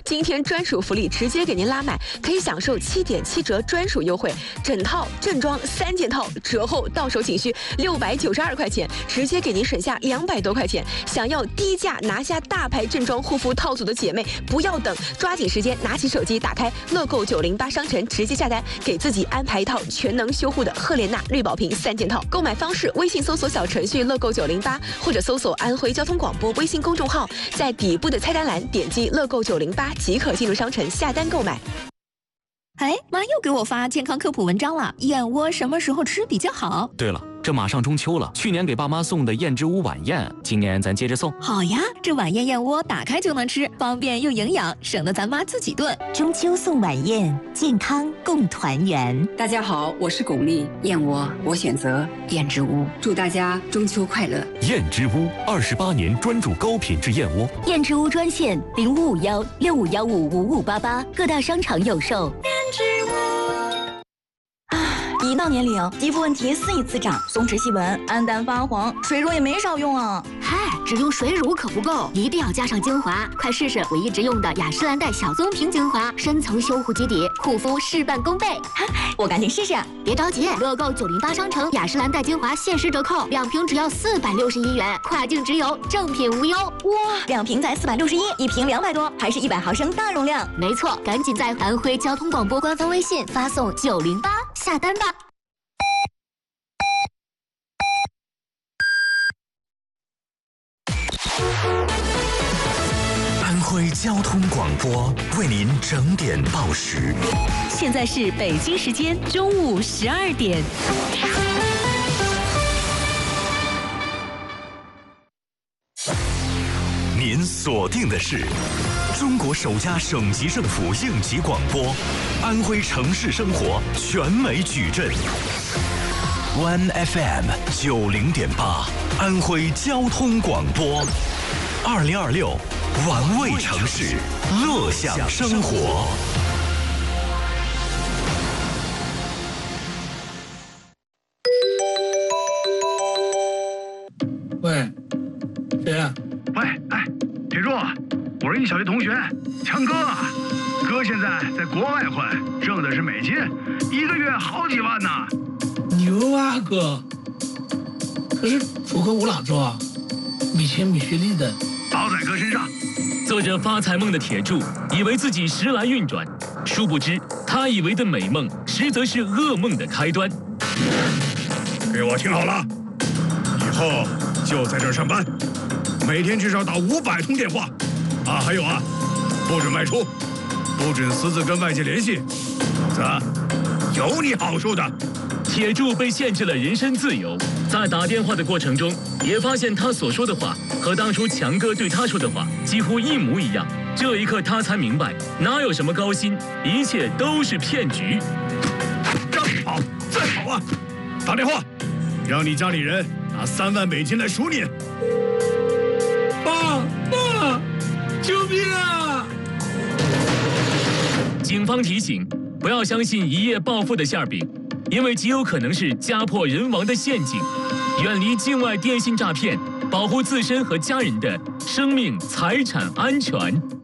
今天专属福利直接给您拉满，可以享受7.7折专属优惠，整套正装3件套折后到手仅需692块钱，直接给您省下200多块钱。想要低价拿下大牌正装护肤套组的姐妹，不要等，抓紧时间拿起手机，打开乐购908商城，直接下单，给自己安排一套全能修护的赫莲娜绿宝瓶3件套。购买方式：微信搜索小程序乐购908，或者搜索安徽交通广播微信公众号，在底部的菜单栏点击乐购908即可进入商城下单购买。 哎，妈又给我发健康科普文章了，燕窝什么时候吃比较好？ 对了，这马上中秋了，去年给爸妈送的燕之屋晚宴，今年咱接着送。 好呀，这晚宴燕窝打开就能吃，方便又营养，省得咱妈自己炖。 中秋送晚宴，健康共团圆。 大家好，我是巩俐，燕窝我选择燕之屋，祝大家中秋快乐。 燕之屋28年专注高品质燕窝。 燕之屋专线0551651588，各大商场有售。 一到年龄，肌肤问题肆意滋长，松弛细纹，暗淡发黄，水乳也没少用啊。 嗨，只用水乳可不够，一定要加上精华。快试试我一直用的雅诗兰黛小棕瓶精华，深层修护基底，护肤事半功倍。 我赶紧试试。 别着急，乐购908商城雅诗兰黛精华限时折扣，2瓶只要461元，跨境直邮，正品无忧。 哇，2瓶才461，一瓶200多，还是100毫升大容量。 没错，赶紧在安徽交通广播官方微信发送908下单吧。 安徽交通广播为您整点报时。 现在是北京时间中午12点。 您锁定的是中国首家省级政府应急广播，安徽城市生活全美矩阵。One FM 90.8，安徽交通广播，2026玩味城市，乐享生活。 喂，谁呀？ 喂，哎，铁柱，我是一小学同学，强哥啊。哥现在在国外混，挣的是美金，1个月好几万呢。 牛啊哥！可是出口我哪做啊？没钱没学历的， 包在哥身上。 做着发财梦的铁柱，以为自己时来运转，殊不知他以为的美梦，实则是噩梦的开端。 给我听好了，以后就在这儿上班，每天至少打500通电话。啊，还有啊，不准外出，不准私自跟外界联系，否则有你好处的。 铁柱被限制了人身自由，在打电话的过程中，也发现他所说的话和当初强哥对他说的话几乎一模一样。这一刻，他才明白，哪有什么高薪，一切都是骗局。 让你跑，再跑啊！打电话，让你家里人拿3万美金来赎你。 爸，救命啊！ 警方提醒，不要相信一夜暴富的馅饼，因为极有可能是家破人亡的陷阱。远离境外电信诈骗，保护自身和家人的生命财产安全。